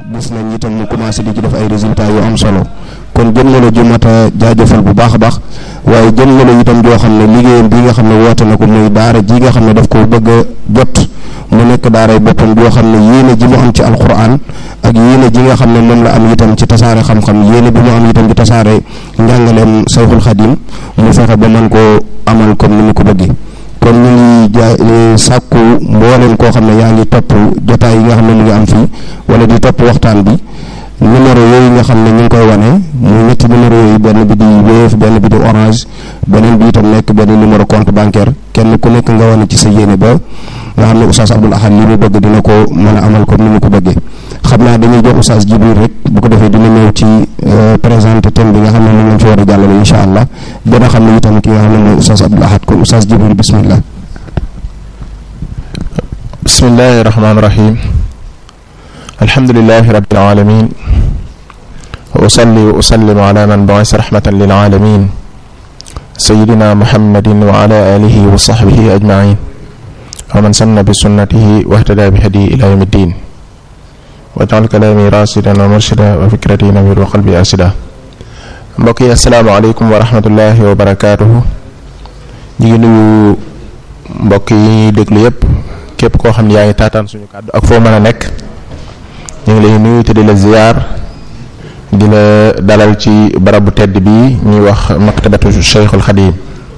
gis nañ itam mu commencé di ci def ay résultats yu am solo kon jëm na la ju mat a jaajëfal bu baax a baax waaye jëm na la itam joo xam ne liggéeyam bi nga xam ne woote na ko muy daara ji nga xam ne daf ko bëgg a jot mu nekk daaray boppam joo xam ne yéene ji mu am ci alquran ak yéene ji nga xam ne moom la am itam ci tasaare xam-xam yéene bi mu am itam ci tasaare njàngaleem Sayxul Xadim mu fexe ba mën koo amal comme ni mu ko bëggee kon ñu ngi sàkku mbooleem koo xam ne yaa ngi topp jotaay yi nga xam ne mu ngi am fii wala di topp waxtaan bi numéro yooyu nga xam ne ñu ngi koy wane mu ñetti numéro yooyu benn bi di Wave benn bi di Orange beneen bi itam nekk benn numéro compte bancaire kenn ku nekk nga wane ci sa yéene ba nga xam ne Oustaz Abdoul Ahad li mu bëgg dina ko mën a amal comme ni mu ko bëggee xam naa dañuy jox Oustaz Jibril rek bu ko defee dina ñëw ci présenté thème bi nga xam ne moom lañ fi war a jàllale incha allah gën a xam ne itam ki nga xam ne mooy Oustaz Abdoul Ahad kon Oustaz Jibril bismillah. bismillahi rahmaani rahim. alhamdulillahi rabbil alamin wa usalli wa usallimu ala man bu'isa rahmatan lil alamin sayyidina muhammadin wa ala alihi wa sahbihi ajma'in wa man sanna bi sunnatihi wa ihtada bi hadihi ila yawmiddin waj'al kalami rasidan wa murshida wa fikrati nawwir wa qalbi asida. mbokk yi assalaamu aleykum wa rahmatullahi wa barakatuhu. ñu ngi nuyu mbokk yi déglu yépp képp koo xam ne yaa ngi taataan suñu kàddu ak foo mën a nekk ñu ngi lay nuyu te di la ziyaar di la dalal ci barabu tedd bi ñuy wax maktabatu Cheikhul Khadim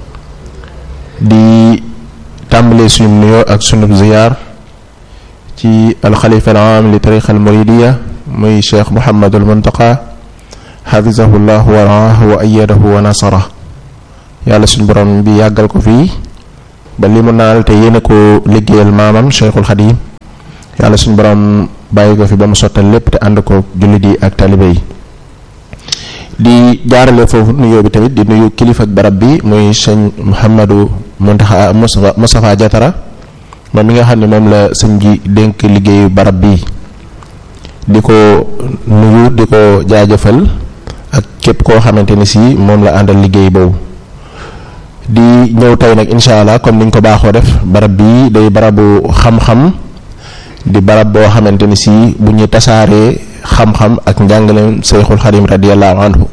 di tàmbalee suñu nuyoo ak sunu ziyaar ci alxalifa al aam li tariqa al muridiya muy Cheikh Mouhamadul Muntaqa xafisahullah wa raahu wa ayyadahu wa nasara. yàlla suñu borom bi yàggal ko fii ba li mu naal te yéene ko liggéeyal maamam Cheikhul Khadim yàlla suñu borom bàyyi ko fi ba mu sottal lépp te ànd ko jullit yi ak talibe yi. di jaarale foofu nuyoo bi tamit di nuyu kilifa ak barab bi muy sëñ Mouhamadou Muntaxa Moustapha Diatara moom mi nga xam ne moom la sëñ ji dénk liggéeyu barab bi di ko nuyu di ko jaajëfal ak képp koo xamante ni si moom la àndal liggéey boobu. di ñëw tey nag incha allah comme niñ ko baaxoo def barab bi day barabu xam-xam di barab boo xamante ni si bu ñuy tasaaree xam-xam ak njàngaleem Seyxul Xadim radiyallahu anhu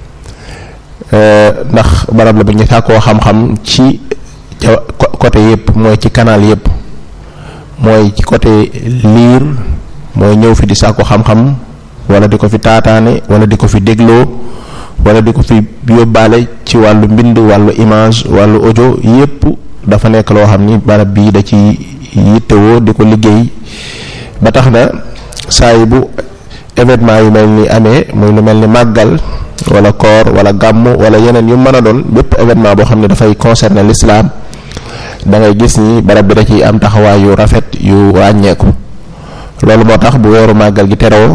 ndax barab la bu ñuy sàkkoo xam-xam ci côté yëpp mooy ci canal yëpp mooy ci côté liir mooy ñëw fi di sàkku xam-xam wala di ko fi taataane wala di ko fi dégloo wala di ko fi yóbbaale ci wàllu mbind wàllu image wàllu audio yëpp dafa nekk loo xam ni barab bii da ci yittewoo di ko liggéey ba tax na saa yi bu événement yu mel ni amee muy lu mel ni màggal wala koor wala gàmmu wala yeneen yu mën a doon bépp événement boo xam ne dafay concerner l'islam da ngay gis ni barab bi da ciy am taxawaay yu rafet yu ràññeeku. loolu moo tax bu weeru màggal gi teroo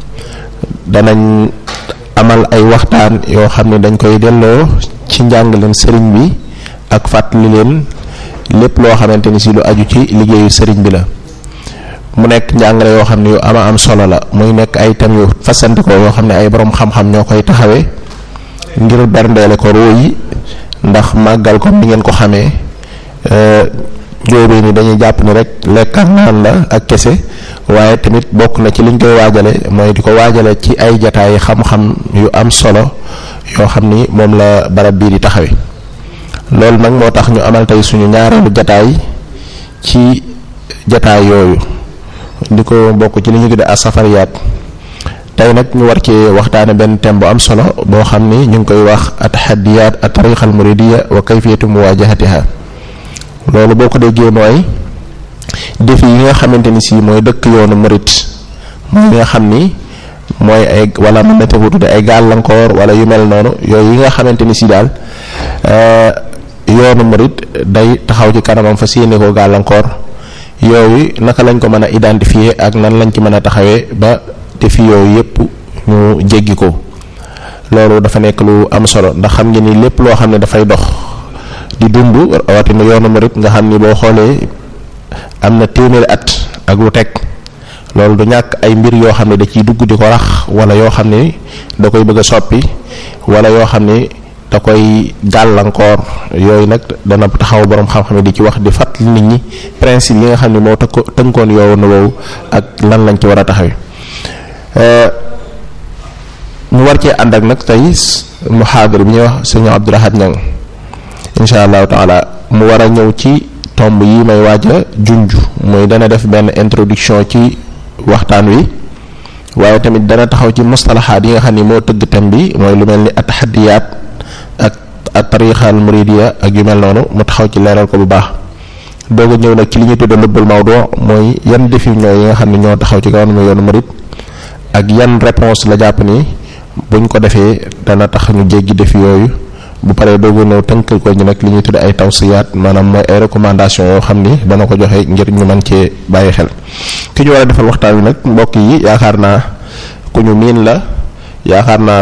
danañ amal ay waxtaan yoo xam ne dañ koy delloo ci njàngaleem sëriñ bi ak fàttali leen lépp loo xamante ni si lu aju ci liggéeyu sëriñ bi la. mu nekk njàngale yoo xam ne yu ama am solo la muy nekk ay thèmes yu fasante ko yoo xam ne ay borom xam-xam ñoo koy taxawee ngir berndeele ko roo yi ndax màggal comme ni ngeen ko xamee jóobee ni dañuy jàpp ni rek lekk ak naan la ak kese waaye tamit bokk na ci liñ koy waajale mooy di ko waajale ci ay jataay xam-xam yu am solo yoo xam ni moom la barab bii di taxawee. loolu nag moo tax ñu amal tey suñu ñaareelu jataay ci jataay yooyu di ko bokk ci li ñu tudde as-safariyaat. tey nag ñu war ci waxtaane benn thème bu am solo boo xam ni ñu ngi koy wax at-tahaddiyaat at-tariqa al-muridiyya wa kayfiyatu muwajahatiha. loolu boo ko déggee mooy défi yi nga xamante ni si mooy dëkk yoonu murit mooy nga xam ni mooy ay wala mën na ko tudde ay gàllankoor wala yu mel noonu yooyu yi nga xamante ni si daal yoonu murit day taxaw ci kanamam fa séene ko gàllankoor yooyu naka lañ ko mën a identifier ak nan lañ ci mën a taxawee ba défi yooyu yépp ñu jéggi ko. loolu dafa nekk lu am solo ndax xam ngeen ni lépp loo xam ne dafay dox di dund rawatina yoonu murit nga xam ni boo xoolee am na téeméeri at ak lu teg loolu du ñàkk ay mbir yoo xam ne da ciy dugg di ko rax wala yoo xam ne da koy bëgg a soppi wala yoo xam ne da koy gàllankoor yooyu nag dana taxaw borom xam-xam di ci wax di fàttali nit ñi principe yi nga xam ne moo tënkoon yoonu woowu ak lan lañ ci war a taxawee. ñu war cee ànd ak nag tey muhaadara bi ñuy wax sëñ Abdou Lahad Niang insha allahu taala mu war a ñëw ci tomb yi may waaj a junj mooy dana def benn introduction ci waxtaan wi waaye tamit dana taxaw ci mustalahaat yi nga xam ni moo tëgg thème bi mooy lu mel ni at-tahaddiyaat ak at-tariqa al-muridiyya ak yu mel noonu mu taxaw ci leeral ko bu baax doog a ñëw nag ci li ñuy tudde lubbul mawdu mooy yan définition yi nga xam ne ñoo taxaw ci kaw muy yoonu murid ak yan réponse la jàpp ni buñ ko defee dana tax ñu jéggi défi yooyu bu paree doog a ñëw tënkal ko ñu nag li ñuy tudde ay tawsiyaat maanaam mooy ay recommandation yoo xam ni dana ko joxe ngir ñu mën cee bàyyi xel ki ñu war a defal waxtaan wi nag mbokk yi yaakaar naa ku ñu miin la yaakaar naa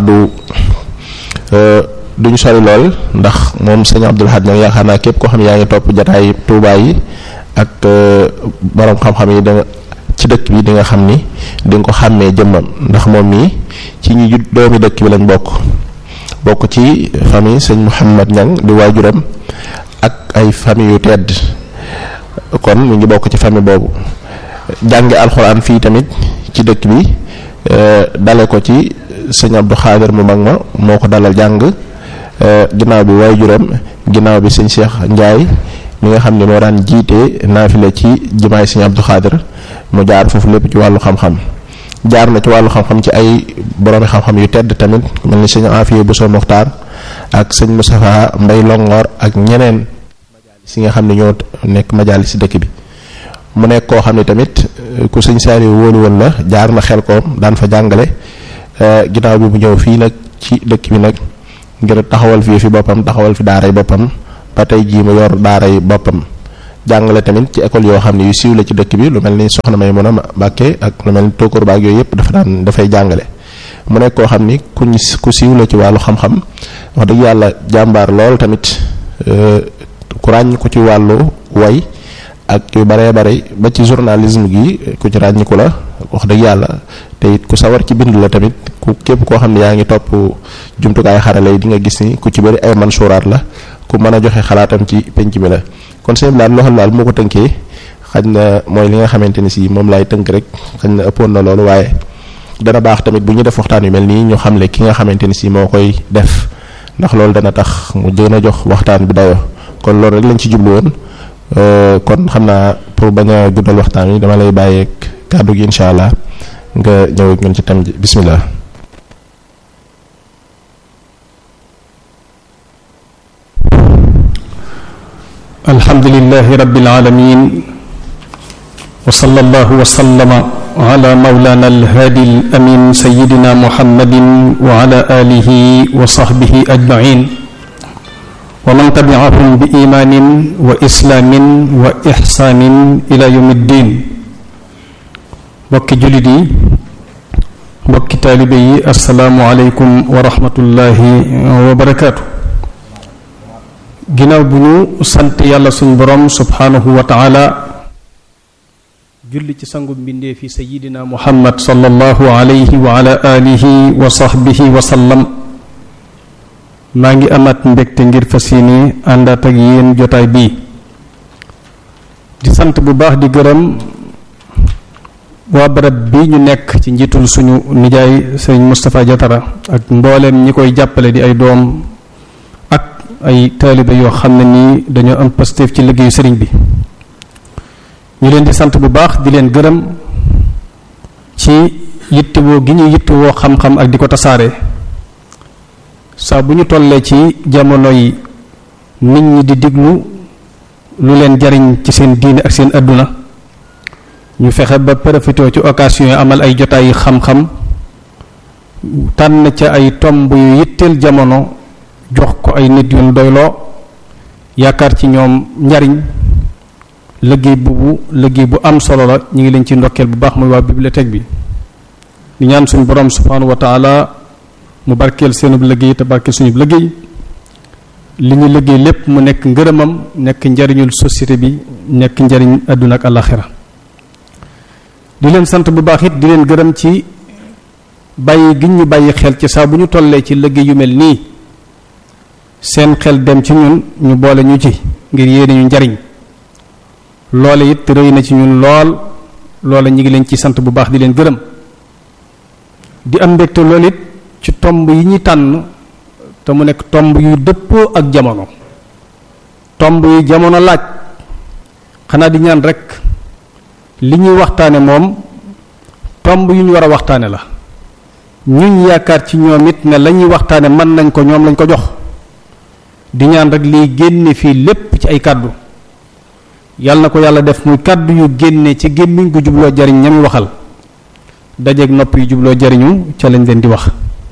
duñ sori lool ndax moom sëñ Abdou Lahad moom yaakaar naa képp koo xam ne yaa ngi topp jataay Tuubaa yi ak borom xam-xam yi da ci dëkk bi di nga xam ni di nga ko xàmmee jëmmam ndax moom mii ci ñi doomi dëkk bi lañ bokk ci famille sëñ Mouhamad Niang di waajuram ak ay famille yu tedd kon mu ngi bokk ci famille boobu jànge alxuraan fii tamit ci dëkk bi dale ko ci sëñ Abdou Khadir mu mag ma moo ko dalal jàng ginnaaw bi waajuram ginnaaw bi sëñ Cheikh Ndiaye mi nga xam ne moo daan jiite naafile ci jumaay sëñ Abdou Khadir mu jaar foofu lépp ci wàllu xam-xam jaar na ci wàllu xam-xam ci ay boroomi xam-xam yu tedd tamit mel ni sëñ Afiya Bousso Mokhtar ak sëñ Moustapha Mbay Longor ak ñeneen si nga xam ne ñoo nekk majalis si dëkk bi mu nekk koo xam ne tamit ku sëñ Saliou wóolu woon la jaar na xel koom daan fa jàngale ginnaaw bi mu ñëw fii nag ci dëkk bi nag ngir taxawal fi boppam taxawal fi daaray boppam ba tey jii mu yor daaray boppam jàngale tamit ci école yoo xam ne yu siiw la ci dëkk bi lu mel ni Soxna Maymuna Mbàkke ak lu mel ni Tóokóor baag yooyu yëpp dafay jàngale mu nekk koo xam ni ku siiw la ci wàllu xam-xam wax dëgg yàlla jàmbaar lool tamit ku ràññ ko ci wàllu way ak yu baree bare ba ci journalisme gi ku ci ràññiku la wax dëgg yàlla te it ku sawar ci bind la tamit ku képp koo xam ne yaa ngi topp jumtukaay xarale yi di nga gis ni ku ci bëri ay mansuuraat la ku mën a joxe xalaatam ci penc mi la kon sëñ bi loo xam daal moo ko tënkee xaj na mooy li nga xamante ni si moom laay tënk rek xaj na ëppoon na loolu waaye dana baax tamit bu ñu def waxtaan yu mel nii ñu xamle ki nga xamante ni si moo koy def ndax loolu dana tax mu gën a jox waxtaan bi dayo kon loolu rek lañ ci jublu woon kon xam naa pour bañ a guddal waxtaan wi dama lay bàyyeeg kàddu gi incha allah nga ñëw ak ñun ci tam ji bismillah. alhamdulillahi rabbil alamin wa sallallahu wa sallama ala mawlana alhadi alamin sayyidina muhammadin wa ala alihi wa sahbihi ajma'in wa man tabi'ahum bi imanin wa islaamin wa ihsaanin ila yawmiddin. mbokki jullit yi mbokki taalibe yi assalaamu aleykum wa rahmatullahi wa barakaatu. ginnaaw bu ñu sant yàlla suñ borom subhaanahu wa taala julli ci sangu mbindeef yi sayidina muhammad sallallahu alayhi wa ala alihi wa sahbihi wa sallam, maa ngi amaat mbégte ngir fas yéene àndaat ak yéen jotaay bii di sant bu baax di gërëm waa barab bi ñu nekk ci njiitul suñu nijaay sëriñ Moustapha Diatara ak mbooleem ñi koy jàppale di ay doom ak ay taalibe yoo xam ne nii dañoo am pastéef ci liggéeyu sëriñ bi. ñu leen di sant bu baax di leen gërëm ci yittewoo gi ñu yittewoo xam-xam ak di ko tasaare saa bu ñu tollee ci jamono yi nit ñi di diglu lu leen jariñ ci seen diine ak seen adduna, ñu fexe ba profité ci occasion yi amal ay jotaay xam-xam tànn ca ay tomb yu yitteel jamono jox ko ay nit yu doyloo yaakaar ci ñoom njariñ. liggéey bu am solo la ñu ngi leen ci ndokkeel bu baax muy waa bibliothèque bi di ñaan suñu borom subhanahu wa taala mu barkeel seenub liggéey te barkeel suñu liggéey li ñu liggéey lépp mu nekk ngërëmam nekk njariñul société bi nekk njariñ àdduna ak àllaxira. di leen sant bu baax it di leen gërëm ci bàyyi gi ñu bàyyi xel ci saa bu ñu tollee ci liggéey yu mel nii seen xel dem ci ñun ñu boole ñu ci ngir yéene ñu njariñ loole it rëy na ci ñun lool loola ñu ngi leen ci sant bu baax di leen gërëm di am mbégte loolu it ci tomb yi ñuy tànn te mu nekk tomb yu dëppoo ak jamono, tomb yi jamono laaj. xanaa di ñaan rek li ñuy waxtaane moom tomb yu ñu war a waxtaane la, ñuñ yaakaar ci ñoom it ne la ñuy waxtaane mën nañ ko, ñoom lañ ko jox. di ñaan rek liy génne fii lépp ci ay kàddu yàlla na ko yàlla def muy kàddu yu génne ci gémmiñ gu jubloo jariñ ñami waxal, dajeeg nopp yu jubloo jariñu ca lañ leen di wax.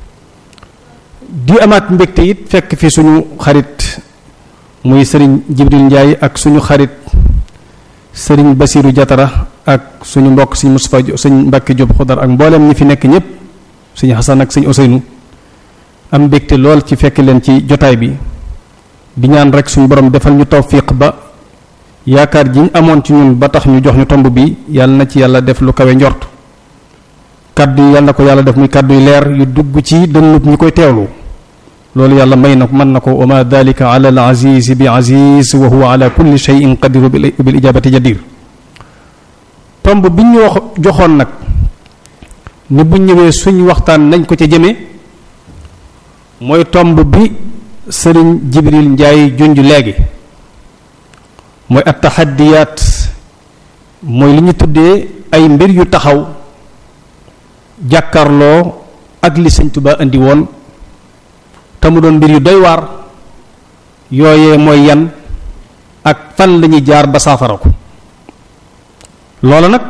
di amaat mbégte it fekk fi suñu xarit muy sëriñ Jibril Njaay ak suñu xarit sëriñ Basiiru Jatara ak suñu mbokk sëñ Mustafa sëñ Mbàkke Jóob Xudar ak mboolem ñi fi nekk ñépp, sëñ Xasan ak sëñ Oseynu. am mbégte lool ci fekk leen ci jotaay bi, di ñaan rek suñu borom defal ñu tawfiq ba yaakaar ji ñu amoon ci ñun ba tax ñu jox ñu tomb bi yàlla na ci yàlla def lu kawe njort. kaddu yi yàlla na ko yàlla def muy kaddu yu leer yu dugg ci dënnub ñi koy teewlu, loolu yàlla may na ko, mën na ko. wa ma dalika ala al aziz bi aziz wa huwa ala kulli shay'in qadir bil ijabati jadir. tomb bi ñu joxoon nag ni bu ñëwee suñ waxtaan nañ ko ca jëme mooy tomb bi sëriñ Jibril Njaay junj léegi, mooy at taxaddiyaat, mooy li ñu tuddee ay mbir yu taxaw jàkkarloo ak li sëñ Tuubaa indi woon te mu doon mbir yu doy waar. yooyee mooy yan ak fan lañuy jaar ba saafara ko. loola nag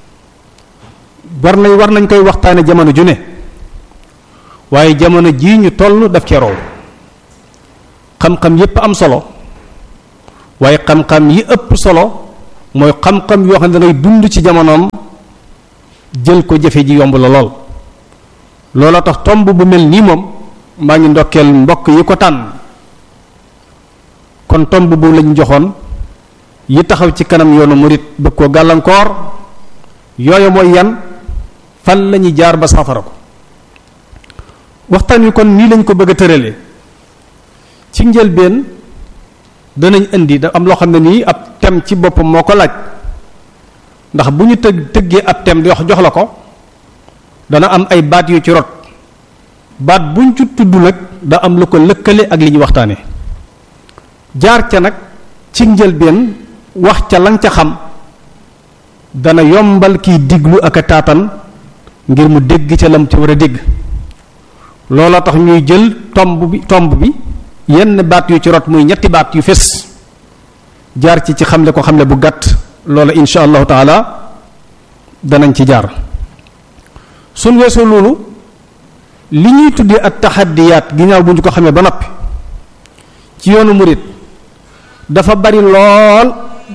war nañ koy waxtaane jamono ju ne, waaye jamono jii ñu toll daf cee roow. xam-xam yépp am solo, waaye xam-xam yi ëpp solo mooy xam-xam yoo xam ne dangay dund ci jamonoom jël ko jëfe ji yomb la lool. loola tax tomb bu mel nii moom maa ngi ndokkeel mbokk yi ko tànn. kon tomb bu lañ joxoon yi taxaw ci kanam yoonu murit bëgg koo gàllankoor, yooyu mooy yan, fan lañuy jaar ba saafara ko. waxtaan wi kon nii lañ ko bëgg a tëralee. ci njëlbeen danañ indi da am loo xam ne nii ab thème ci boppam moo ko laaj, ndax bu ñu tëggee ab thème di jox la ko dana am ay baat yu ci rot. baat buñ ci tudd nag da am lu ko lëkkale ak li ñuy waxtaane. jaar ca nag ci njëlbeen wax ca lañ ca xam dana yombal kiy diglu ak a taatan ngir mu dégg ca lam ci war a dégg. looloo tax ñuy jël tomb bi yenn baat yu ci rot muy ñetti baat yu fés jaar ci xamle ko xamle bu gàtt. loola insha allahu taala danañ ci jaar. suñ weesoo loolu li ñuy tuddee at taxaddiyaat ginnaaw bu ñu ko xamee ba noppi ci yoonu murit dafa bari lool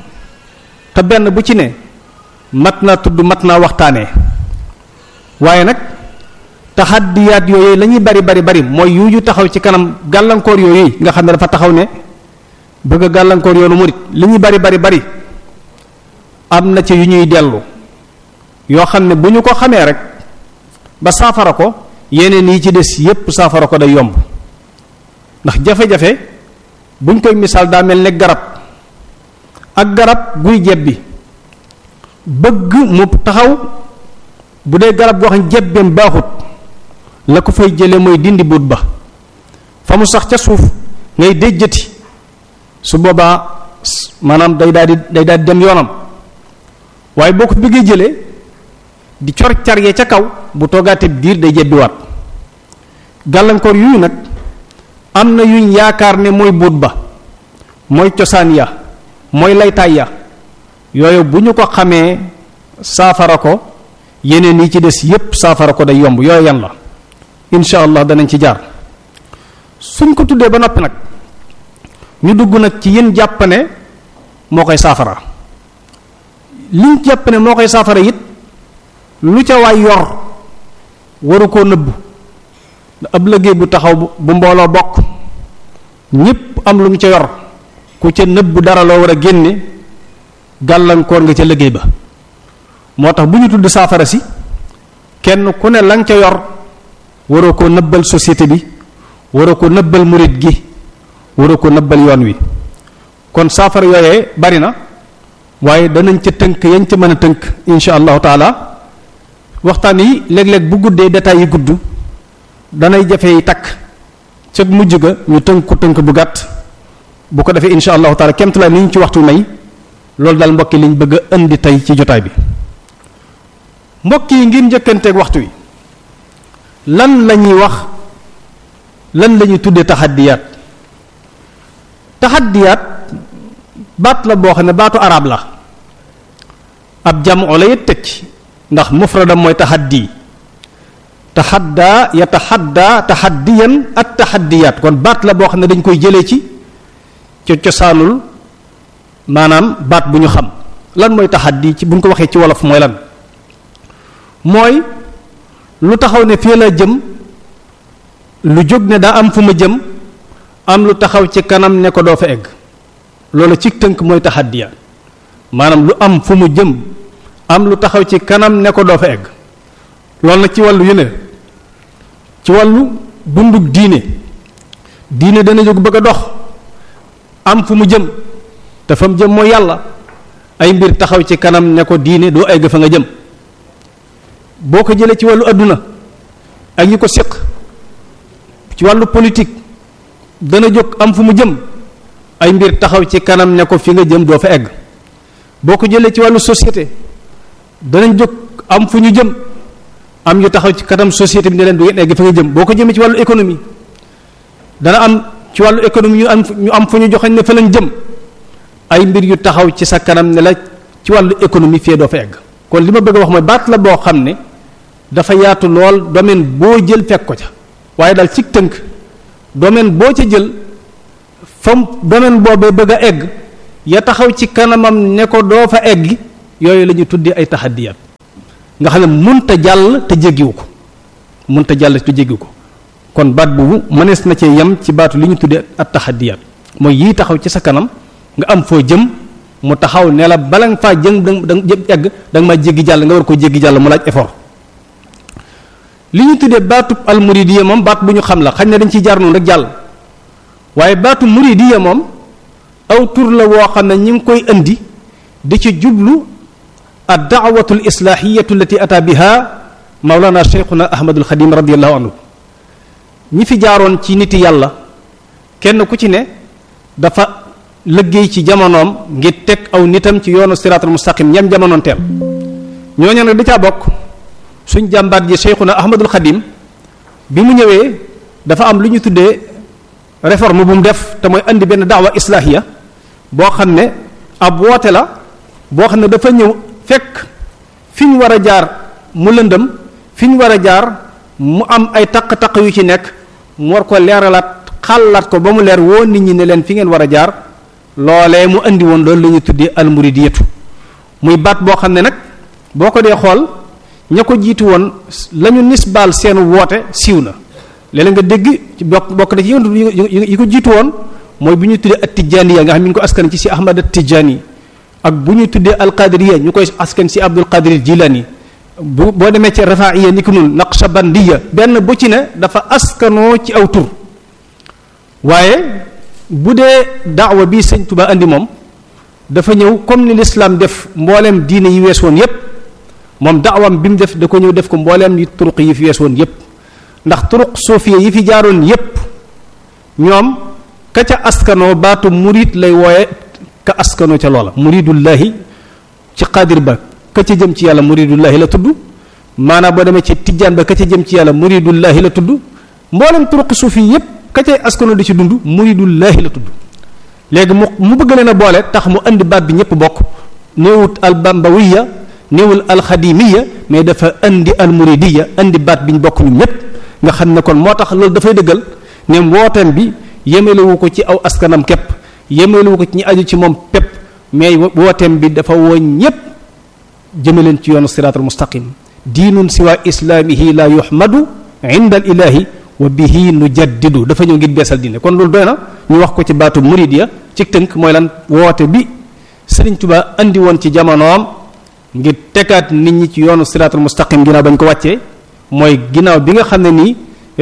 te benn bu ci ne mat naa tudd mat naa waxtaanee. waaye nag taxaddiyaat yooyu la ñuy bari mooy yu taxaw ci kanam gàllankoor yooyu nga xam ne dafa taxaw ne bëgg a gàllankoor yoonu murit li ñuy bari am na ci yu ñuy dellu yoo xam ne bu ñu ko xamee rek ba saafara ko yeneen yi ci des yépp saafara ko day yomb. ndax jafe-jafe buñ koy misaal daa mel ne garab ak garab guy jebbi bëgg mu taxaw. bu dee garab goo xam jebbeem baaxut la ko fay jële mooy dindi buut ba fa mu sax ca suuf ngay déjjati, su boobaa maanaam day daal di dem yoonam. waaye boo ko bëggee jëlee di cor car yee ca kaw bu toogaatee diir day jebbiwaat. gàllankoor yuy nag am na yuñ yaakaar ne mooy buut ba, mooy cosaan ya, mooy laytaay ya. yooyu bu ñu ko xamee saafara ko yeneen yi ci des yépp saafara ko day yomb. yooyu yan la insha allah danañ ci jaar. suñ ko tuddee ba noppi nag ñu dugg nag ci yéen jàpp ne moo koy saafara. liñ jàpp ne moo koy saafara it lu ca waay yor waru koo nëbb. ab liggéey bu taxaw bu mbooloo bokk ñépp am lu mu ca yor, ku ca nëbb dara loo war a génne gàllankoor nga ca liggéey ba. moo tax bu ñu tudd saafara si kenn ku ne lañ ca yor waroo ko nëbbal société bi, waroo ko nëbbal murit gi, waroo ko nëbbal yoon wi. kon saafara yooyee bari na, waaye danañ ca tënk yañ ca mën a tënk insha allahu taala waxtaan yi léeg-léeg bu guddee détails yi gudd danay jafee takk ca mujj ga ñu tënk bu gàtt bu ko defee insha allahu taala kemtulaay ni ñu ci waxtu may loolu daal mbokk yi liñ bëgg a indi tey ci jotaay bi mbokk yi ngir njëkkanteeg waxtu wi lan la ñuy wax lan la ñuy tuddee taxaddiyaat baat la boo xam ne baatu arab la ab jamoo la yit teg ci ndax mufradam mooy taxaddi taxaddaa yataxaddaa taxaddiyan at taxaddiyaat kon baat la boo xam ne dañ koy jëlee ci cosaanul maanaam baat bu ñu xam lan mooy taxaddi ci buñ ko waxee ci wolof mooy lan mooy lu taxaw ne fii la jëm lu jóg ne daa am fu ma jëm am lu taxaw ci kanam ne ko doo fa egg loolu ci tënk mooy taxaddiya maanaam lu am fu mu jëm am lu taxaw ci kanam ne ko doo fa egg loolu nag ci wàllu yu ne ci wàllu dundug diine dana jóg bëgg a dox am fu mu jëm te fa mu jëm mooy yàlla ay mbir taxaw ci kanam ne ko diine doo egg fa nga jëm boo ko jëlee ci wàllu adduna ak yi ko séq ci wàllu politique dana jóg am fu mu jëm ay mbir taxaw ci kanam ne ko fi nga jëm doo fa egg boo ko jëlee ci wàllu société danañ jóg am fu ñu jëm am yu taxaw ci kanam société bi ne leen du ngeen egg fa nga jëm boo ko jëmee ci wàllu économie dana am ci wàllu économie ñu am fu ñu joxañ ne fa lañ jëm ay mbir yu taxaw ci sa kanam ne la ci wàllu économie fee doo fa egg kon li ma bëgg a wax mooy baat la boo xam ne dafa yaatu lool domaine boo jël fekk ko ca waaye daal ci tënk domaine boo ca jël fam domaine boobee bëgg a egg ya taxaw ci kanamam ne ko doo fa egg yooyu la ñuy tuddee ay taxaddiyaat nga xam ne munta jàll te jéggiwu ko kon baat boobu mënees na cee yem ci baatu li ñu tuddee at taxaddiyaat mooy yii taxaw ci sa kanam nga am foo jëm mu taxaw ne la bala nga faa jëm da nga egg da nga maa jéggi jàll nga war koo jéggi jàll mu laaj effort li ñu tuddee baatub al muridiyya moom baat bu ñu xam la xañ na dañ ciy jaar noonu rek jàll waaye baatu muridiyya moom aw tur la woo xam ne ñi ngi koy indi di ci jublu ad daawatu al islaahiyatu allati ata biha mawlana cheikhuna ahmadul xadim radiallahu anhu ñi fi jaaroon ci niti yàlla kenn ku ci ne dafa liggéey ci jamonoom ngir teg aw nitam ci yoonu siraatul mustaqim ñam jamonoon teel ñooñu nag da caa bokk suñ jàmbaat ji cheikhuna ahmadul xadim bi mu ñëwee dafa am lu ñu tuddee réforme bu mu def te mooy andi benn daawa islaahiya boo xam ne ab woote la boo xam ne dafa ñëw fekk fi ñu war a jaar mu lëndëm fi ñu war a jaar mu am ay taq-taq yu ci nekk mu war ko leeralaat xàllaat ko ba mu leer woo nit ñi ne leen fi ngeen war a jaar loolee mu andi woon loolu la ñuy tuddee almuridiyatu muy baat boo xam ne nag boo ko dee xool ña ko jiitu woon la ñu nisbaal seen woote siiw na léeg-léeg nga dégg ci bokk na ci yi ko jiitu woon mooy bu ñuy tuddee at tijaaniya nga xam ne ñu ko askan ci si ahmad at tijaani ak bu ñuy tuddee alqadiriya ñu koy askan si abdul qadir jilani boo demee ci rafaiya ni ko nun naqshabandiya benn bu ci ne dafa askanoo ci aw tur waaye bu dee daawa bi sëñ Tuba andi moom dafa ñëw comme ni l'islam def mbooleem diine yi wees woon yépp moom daawam bi mu def da ko ñëw def ko mbooleem yi turuq yi fi wees woon yépp ndax turuq suufiya yi fi jaaroon yépp ñoom ka ca askanoo baatu murid lay wooye ka askanoo ca loola muridullahi ci qadir ba ka ca jëm ci yàlla muridullahi la tudd maanaam boo demee ci tijjaan ba ka ca jëm ci yàlla muridullahi la tudd mboolem turuq suufi yépp ka cay askanoo di ci dund muridullahi la tudd léegi mu bëgg leen a boole tax mu andi baat bi ñëpp bokk néewut al bambawiya néewul al xadimiya mais dafa andi al muridiya andi baat bi ñu bokk ñun ñëpp nga xam ne kon moo tax loolu dafay dëggal ne wooteem bi yemelewu ko ci aw askanam képp yemelewu ko ci ñi aju ci moom pépp mais wooteem bi dafa woo ñépp jëme leen ci yoonu siraatul mustaqim diinun siwa islaamihi la yuhmadu inda al ilahi wa bihi nujaddidu dafa ñëw ngir beesal diine kon loolu doy na ñu wax ko ci baatu muridiya ci tënk mooy lan woote bi Sëriñ Tuba andi woon ci jamonoom ngir tegaat nit ñi ci yoonu siraatul mustaqim ginnaaw bañ ko wàccee mooy ginnaaw bi nga xam ne nii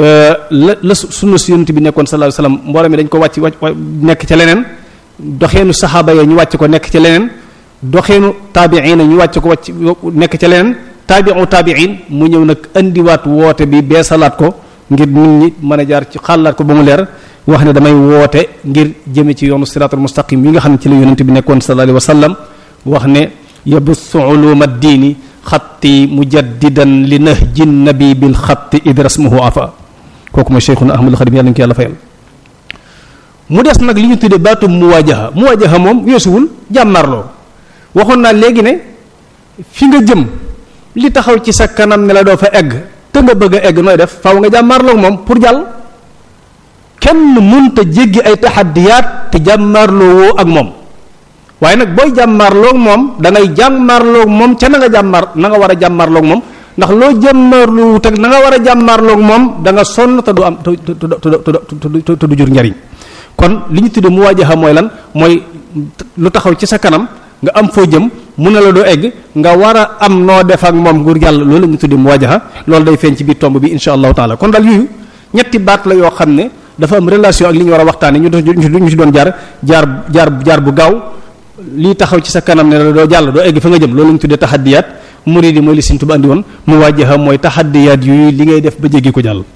la sunna si yonent bi nekkoon sallallahu alayhi wasallam mbooloo mi dañ ko wàcc nekk ca leneen doxeenu saxaaba ya ñu wàcc ko nekk ca leneen doxeenu taabiina ñu wàcc ko nekk ca leneen taabiin mu ñëw nag indiwaat woote bi beesalaat ko ngir nit ñi mën a jaar ci xàllaat ko ba mu leer wax ne damay woote ngir jëme ci yoonu siraatul mustaqim yi nga xam ne ci la yonent bi nekkoon sallallahu alayhi wa sallam wax ne yabussu uluma diini xatti mujaddidan li nahji nabi bil xatti id rasmuhu afa kooku mooy cheikhuna ahmadul xadim yàlla nañu ko yàlla fayal. mu des nag li ñu tuddee baatum muwaajaha moom weesuwul jàmmarloo waxoon naa léegi ne fi nga jëm li taxaw ci sa kanam ne la doo fa egg te nga bëgg a egg nooy def faaw nga jàmmarloo moom pour jàll. kenn mënta jéggi ay taxaddiyaat te jàmmarloo woo ak moom waaye nag booy jàmmarloo moom da ngay jàmmarloo moom ca na nga war a jàmmarloo moom ndax loo jàmmarloo teg na nga war a jàmmarloo moom da nga sonn te du am te du jur njariñ. kon li ñu tuddee muwaajaha mooy lan mooy lu taxaw ci sa kanam nga am foo jëm mu ne la doo egg nga war a am noo def ak moom nguur yàlla loolu la ñu tuddee muwaajaha loolu day feeñ ci biir tomb bi insha allahu taala kon daal yooyu ñetti baat la yoo xam ne dafa am relation ak li ñu war a waxtaane ñu ci doon jaar bu gaaw lii taxaw ci sa kanam ne la doo jàll doo egg fa nga jëm loolu la ñu tuddee taxaddiyaat muridi mooy li Sëriñ Tuubaa andi woon muwaajaha mooy taxaddiyaat yooyu li ngay def ba jéggi ko jàll.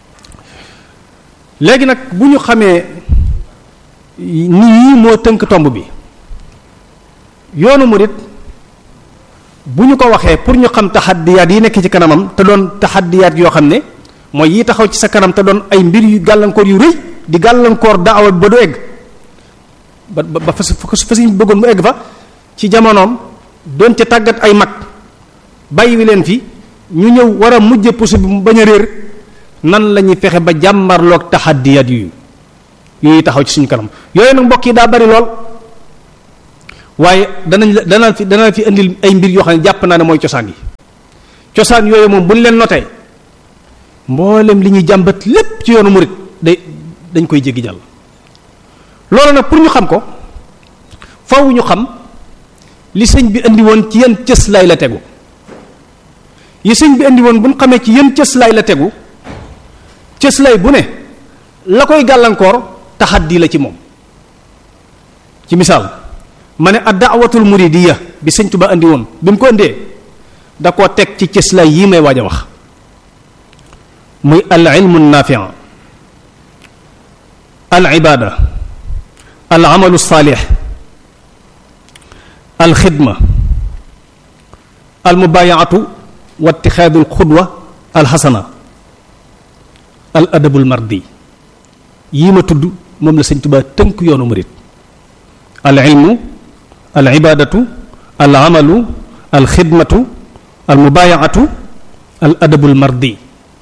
léegi nag bu ñu xamee ni yii moo tënk tomb bi yoonu murid bu ñu ko waxee pour ñu xam taxaddiyaat yi nekk ci kanamam te doon taxaddiyaat yoo xam ne mooy yi taxaw ci sa kanam te doon ay mbir yu gàllankoor yu rëy di gàllankoor daawa ba du egg ba fa ñu bëggoon mu egg fa ci jamonoom doon ca tàggat ay mag bàyyi wi leen fi ñu ñëw war a mujje puso bi mu bañ a réer nan la ñuy fexe ba jàmmarloog taxaddiyaat yooyu taxaw ci suñu kanam yooyu nag mbokk yi daa bari lool waaye dana fi indil ay mbir yoo xam ne jàpp naa ne mooy cosaan yi cosaan yooyu moom bu ñu leen notee mboolem li ñuy jàmbat lépp ci yoonu murid dañ koy jéggi jàll. loolu nag pour ñu xam ko faw ñu xam li sëñ bi indi woon ci yan cëslaay la tegu yi sëñ bi indi woon bu ñu xamee ci yan cëslaay la tegu cëslaay bu ne la koy gàllankoor taxaddi la ci moom. ci misaal ma ne ad-da'watul muridiyya bi sëñ Tuba indi woon bi mu ko indee da koo teg ci cëslaay yii may waaj a wax muy al ilmu naafi' al ibaada al amalu saalix al xidma al mubaayaatu wa ittixaadu al xudwa al xasana al adabul mardi yii ma tudd moom la sëñ Tuba tënk yoonu murid al ilmu al ibaadatu al amalu al xidmatu al mubaayaatu al adabul mardi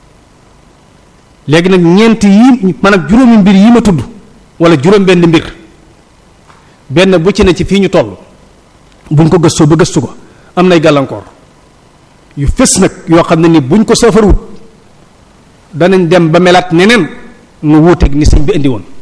léegi nag ñeent yii maanaam juróomi mbir yi ma tudd wala juróom benn mbir benn bu ci ne ci fii ñu toll buñ ko gëstoo ba gëstu ko am nay gàllankoor yu fës nag yoo xam ne ni buñ ko saafarawut danañ dem ba melaat neneen nu wuuteeg ni sëñ bi indi woon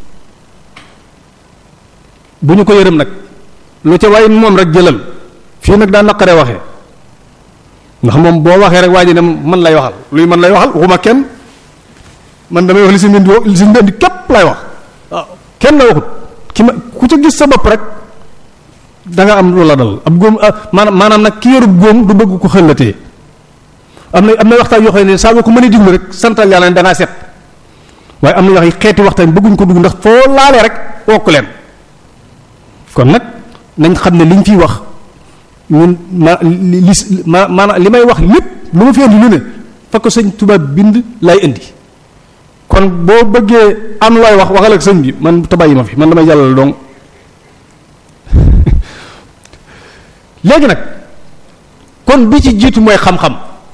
bu ñu ko yërëm nag lu ca waaye moom rek jëlal fii nag daa naqaree waxee ndax moom boo waxee rek waa ji ne man lay waxal luy man lay waxal waxuma kenn man damay wax li sëñ bi indi képp lay wax waaw kenn la waxut ki ma ku ca gis sa bopp rek da nga am lu la dal ab góom maanaam nag ki yorub góom du bëgg ko xëllatee am na waxtaan yoo xam ne saa boo ko mën a diglu rek santal yàlla ne da ngaa set waaye am na yoo xam ne xeeti waxtaan bëgguñ ko dugg ndax foo laalee rek wokk leen kon nag nañ xam ne liñ fiy wax ñun maanaam li may wax lépp lu ma fi indi lu ne fa ko sëñ Tuubaa bind lay indi kon boo bëggee am looy wax waxal ak sëñ bi man tabayi ma fi man damay jàllal dong léegi nag kon bi ci jiitu mooy xam-xam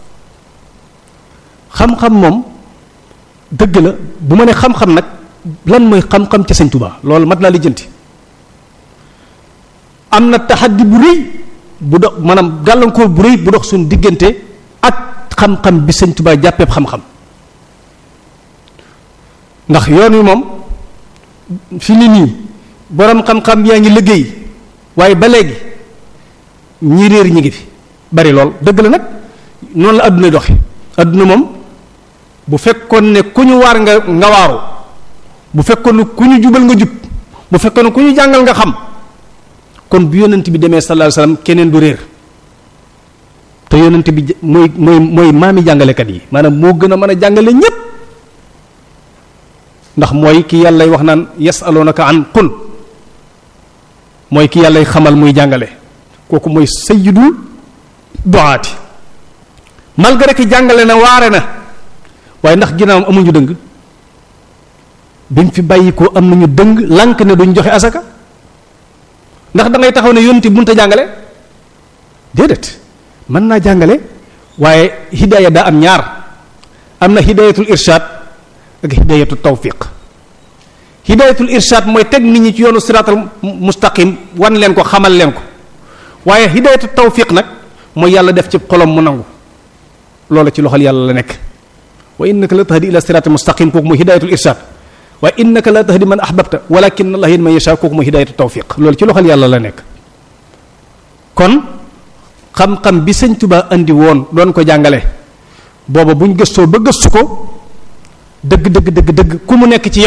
moom dëgg la bu ma ne xam-xam nag lan mooy xam-xam ca sëñ Tuubaa loolu mat naa lijjanti am na taxaddi bu rëy bu dox maanaam gàllankoor bu rëy bu dox suñu diggante ak xam-xam bi sëñ Tuubaa jàppeeb xam-xam ndax yoon wi moom fi ni nii borom xam-xam yaa ngi liggéey waaye ba léegi ñi réer ñi ngi fi bari lool dëgg la nag noonu la adduna doxe adduna moom bu fekkoon ne ku ñu waar nga waaru bu fekkoon ne ku ñu jubal nga jub bu fekkoon ne ku ñu jàngal nga xam kon bu yonent bi demee sallallahu alayhi wasallam keneen du réer te yonent bi mooy maami jàngalekat yi maanaam moo gën a mën a jàngale ñépp ndax mooy ki yàllay wax naan yasalunaka an qul mooy ki yàllay xamal muy jàngale kooku mooy sayyidul du'aati malgré que jàngale na waare na waaye ndax ginnaawam amuñu dëng bi mu fi bàyyi ko am nañu dëng lànk ne duñ joxe asaka ndax da ngay taxaw ne yonent bi mënut a jàngale déedéet mën naa jàngale waaye hidaaya daa am ñaar am na hidaayatul irshaad ak hidaayatul tawfiq hidaayatul irshaad mooy teg nit ñi ci yoonu siraatal mustaqim wan leen ko xamal leen ko waaye hidaayatul tawfiq nag mooy yàlla def ci xolom mu nangu loolu ci loxol yàlla la nekk wa innaka la tahdi ila siraatal mustaqim kooku mooy hidaayatul irshaad waaye innaka la tahdi man ahbabta walakin allah yahdi man yasha kooku mooy hidaayatul tawfiq loolu ci loxol yàlla la nekk kon xam-xam bi sëñ Tuba andi woon doon ko jàngale booba buñ gëstoo ba gëstu ko dëgg ku mu nekk ci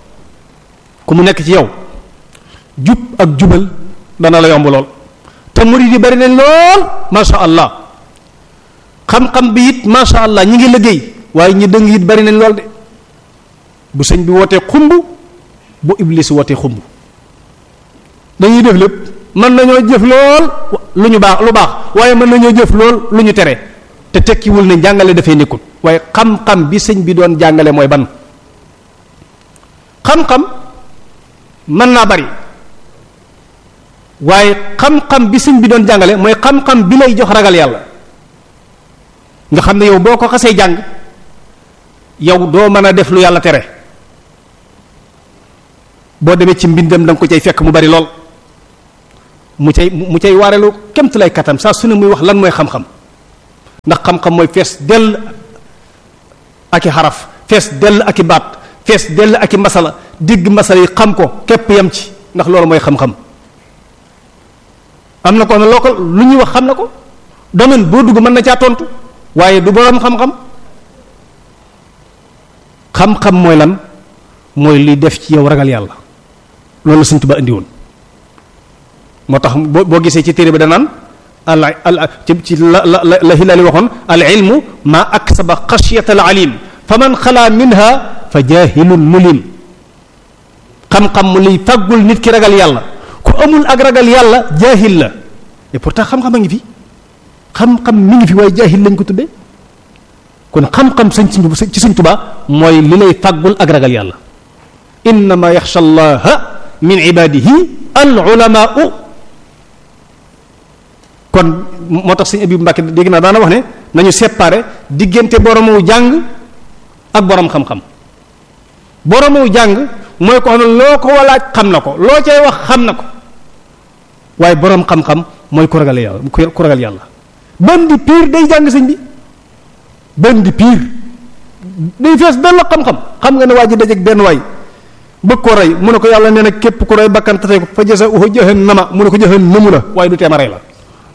yow jub ak jubal dana la yomb lool te murid yi bari nañ lool masha allah xam-xam bi it masha allah ñi ngi liggéey waaye ñi dëng it bari nañ lool de bu sëñ bi wootee xumb bu iblis wootee xumb dañuy def lépp mën nañoo jëf lool lu baax waaye mën nañoo jëf lool lu ñu tere te tekkiwul ne jàngale dafay nekkul waaye xam-xam bi sëñ bi doon jàngale mooy ban xam-xam mën naa bari waaye xam-xam bi sëñ bi doon jàngale mooy xam-xam bi lay jox ragal yàlla nga xam ne yow boo ko xasee jàng yow doo mën a def lu yàlla tere boo demee ci mbindam da nga ko cay fekk mu bari lool mu cay waarelu kemt lay katam saa su ne muy wax lan mooy xam-xam ndax xam-xam mooy fees dell ak i xaraf fees dell ak i baat fees dell ak i masala digg masala yi xam ko képp yam ci ndax loolu mooy xam-xam am na ko ne loo ko lu ñuy wax xam na ko domaine boo dugg mën na caa tontu waaye du boroom xam-xam xam-xam mooy lan mooy liy def ci yow ragal yàlla loolu Sëñ Tuubaa andi woon moo tax boo gisee ci téere bi danaan ci la Hilaali waxoon al ilmu ma aksaba xashyata al alim fa man xalaa minha fa jahilun mulim xam-xam mu liy fàggul nit ki ragal yàlla ku amul ak ragal yàlla jaahil la et pourtant xam-xam a ngi fi xam-xam mi ngi fi waaye jaahil lañ ko tuddee kon xam-xam ci Sëñ Tuubaa mooy li lay fàggul ak ragal yàlla innama yaxsha allaha min ibadihi al ulamaau kon moo tax sëñ Abibu Mbàkke dégg naa daana wax ne nañu séparer diggante boromu jàng ak borom xam-xam boromu jàng mooy ko xam ne loo ko walaaj xam na ko loo cay wax xam na ko waaye borom xam-xam mooy ku ragal yàlla ku ragal yàlla bandi piir day jàng sëñ bi bandi piir day fees benn xam-xam xam nga ne waa ji dajeeg benn waay bëgg ko rey mu ne ko yàlla nee na képp ku rey bakkan tase ko fa jazaa'uhu jahannama mu ne ko jahannamu la waaye du teema rey la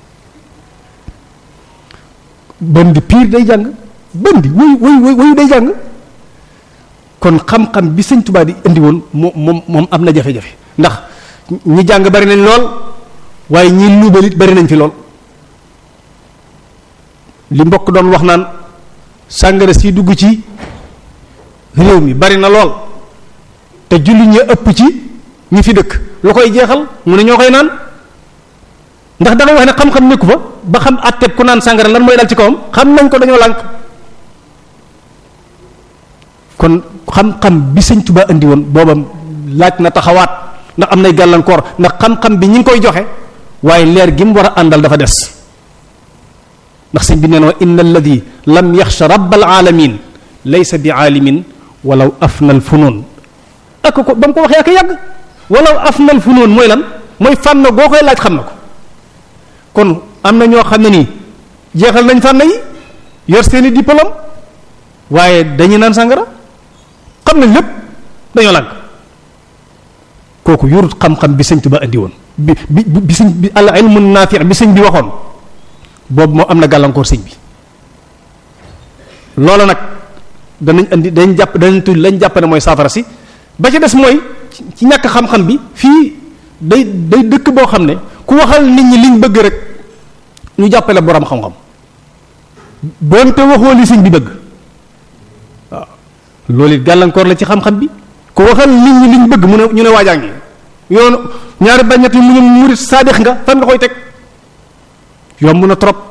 bandi piir day jàng bandi wuy day jàng kon xam-xam bi Sëñ Tuubaa di indi woon moom am na jafe-jafe ndax ñi jàng bari nañ lool waaye ñi luubalit bari nañ fi lool li mbokk doon wax naan sàngara si dugg ci réew mi bari na lool te julli ñi ëpp ci ñi fi dëkk lu koy jeexal mu ne ñoo koy naan ndax dangay wax ne xam-xam nekku fa ba xam àtteeb ku naan sàngara lan mooy dal ci kawam xam nañ ko dañoo lànk kon xam-xam bi Sëñ Tuubaa indi woon booba laaj na taxawaat ndax am nay gàllankoor ndax xam-xam bi ñi ngi koy joxe waaye leer gi mu war a àndal dafa des ndax sëñ bi nee na inna alladi lam yaxsha rabbal alamin laysa bi aalimin walaw afnal funoon ak ko ba mu ko waxee ak yàgg walaw afnal funoon mooy lan mooy fànn goo koy laaj xam na ko kon am na ñoo xam ne nii jeexal nañ fànn yi yor seeni diplôme waaye dañuy naan sàngara xam nañ lépp dañoo lànk kooku yorut xam-xam bi Sëñ Tuubaa andi woon bi sëñ bi al ilmu naafi bi sëñ bi waxoon boobu moo am na gàllankoor sëñ bi loolu nag danañ andi dañ jàpp danañ tudd lañ jàpp ne mooy saafara si ba ci des mooy ci ñàkk xam-xam bi fii day dëkk boo xam ne ku waxal nit ñi liñ bëgg rek ñu jàppale borom xam-xam doonte waxoo li sëñ bi bëgg waaw loolu it gàllankoor la ci xam-xam bi ku waxal nit ñi liñ bëgg mu ne ñu ne waajaa ngi yoonu ñaari baññat yi mu ne murit saadix nga fan nga koy teg yomb na trop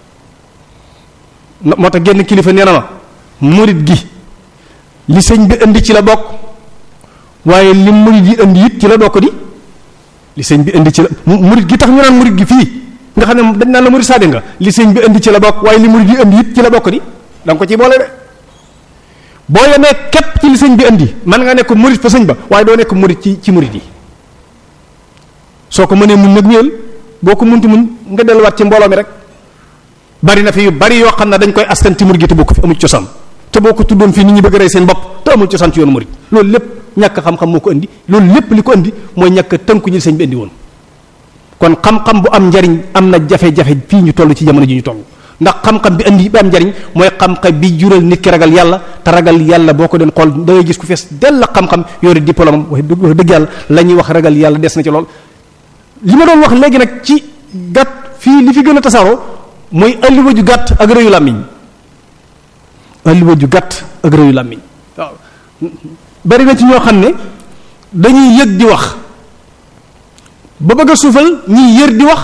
moo tax genn kilifa nee na ma murit gi li sëñ bi indi ci la bokk waaye li murit yi indi it ci la bokk di li sëñ bi indi ci la murit gi tax ñu naan murit gi fii nga xam ne dañ naan la murit saadix nga li sëñ bi indi ci la bokk waaye li murit yi indi it ci la bokk di da nga ko ci boole de boo yemee képp ci li sëñ bi indi man nga nekk murit fa sëñ ba waaye doo nekk murit ci murit yi soo ko mënee mun nag wéyal boo ko munti mun nga delluwaat ci mbooloo mi rek bari na fi yu bari yoo xam ne dañ koy askan ci murit gi te bokk fi amul cosaan te boo ko tuddoon fii nit ñi bëgg a rey seen bopp te amul cosaan ci yoonu murit loolu lépp ñàkk xam-xam moo ko indi loolu lépp li ko indi mooy ñàkk tënku ñi sëñ bi indi woon kon xam-xam bu am njariñ am na jafe-jafe fii ñu toll ci jamono ji ñu toll ndax xam-xam bi indi bi am njariñ mooy xam-xam bi jural nit ki ragal yàlla te ragal yàlla boo ko doon xool da ngay gis ku fees dell la xam-xam yore diplôme am wax dëgg yàlla la ñuy wax ragal yàlla des na ci lool li ma doon wax léegi nag ci gàtt fii li fi gën a tasaaroo mooy alliwa ju gàtt ak rëyu làmmiñ alliwa ju gàtt ak rëyu làmmiñ waaw bari na ci ñoo xam ne dañuy yëg di wax ba bëgg a suufal ñiy yër di wax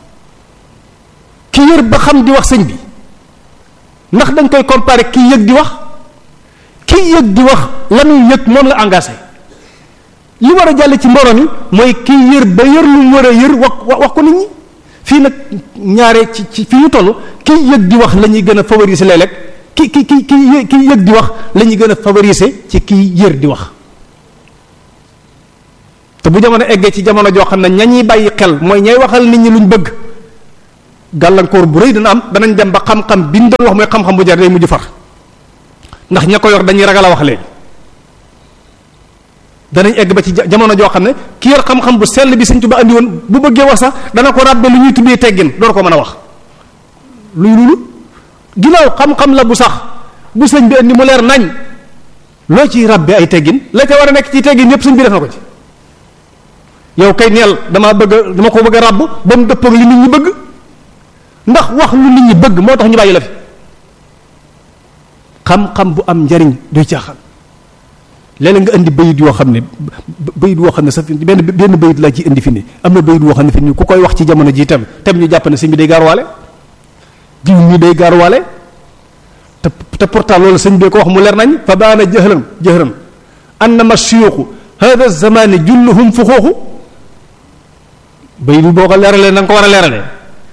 ki yër ba xam di wax sëñ bi ndax dañ koy comparer ki yëg di wax ki yëg di wax la muy yëg moom la engagé li war a jàll ci mbooloo mi mooy ki yër ba yër lu mu war a yër wax ko nit ñi fii nag ñaare ci fi ñu toll ki yëg di wax la ñuy gën a favoriser léeg-léeg ki yëg di wax la ñuy gën a favoriser ci ki yër di wax te bu jamono eggee ci jamono joo xam ne ña ñuy bàyyi xel mooy ñay waxal nit ñi luñ bëgg gàllankoor bu rëy dana am danañ dem ba xam-xam bi ñu doon wax mooy xam-xam bu jar day mujj far ndax ña ko yor dañuy ragal a wax léegi danañ egg ba ci jamono joo xam ne ki yor xam-xam bu sell bi Sëñ Tuubaa andi woon bu bëggee wax sax dana ko ràbbe lu ñuy tuddee teggin door ko mën a wax luy loolu ginnaaw xam-xam la bu sax bu sëñ bi andi mu leer nañ loo ciy ràbbe ay teggin la ca war a nekk ci teggin yépp sëñ bi def na ko ci yow kay neel dama ko bëgg a ràbb ba mu dëppoo ak li nit ñi bëgg ndax wax lu nit ñi bëgg moo tax ñu bàyyi la fi xam-xam bu am njariñ duy caaxaan léeg-léeg nga indi bayit yoo xam ne sa benn bayit laa ci indi fi ni am na bayit woo xam ne fi ni ku koy wax ci jamono ji tem ñu jàpp ne sëñ bi day gaaruwaale jiw mi day gaaruwaale te pourtant loolu sëñ bi ko wax mu leer nañ fa baana jëhran annama suyuuxu hada zamani julluhum fu xooxu bayit bi boo ko leeralee na nga ko war a leeralee